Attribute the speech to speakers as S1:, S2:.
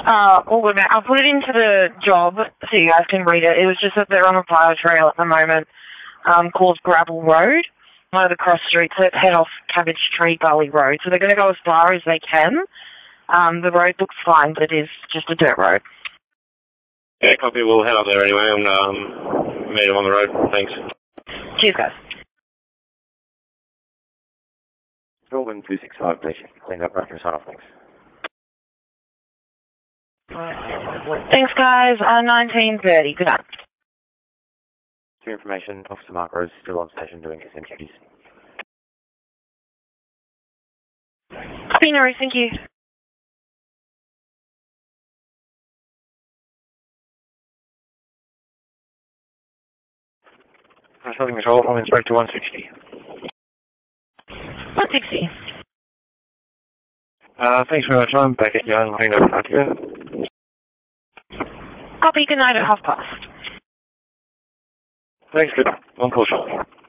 S1: All good, mate. I'll put it into the job so you guys can read it. It was just that they're on a fire trail at the moment called Gravel Road, one of the cross streets that head off Cabbage Tree Gully Road. So they're going to go as far as they can. The road looks fine, but it is just a dirt road.
S2: Yeah, copy. We'll head up there anyway and meet them on the road. Thanks.
S1: Cheers, guys.
S3: Melbourne 265, please. Clean up after sign off, thanks.
S1: Thanks, guys. 19:30. Good night.
S3: For your information, Officer Mark Rose still on station doing his duties.
S1: Copy, no worries. Thank you.
S3: Something control from Inspector 160.
S1: 160.
S3: Thanks very much. I'm back at Young.
S1: Copy, good night at 12:30.
S3: Thanks, good. On call shortly.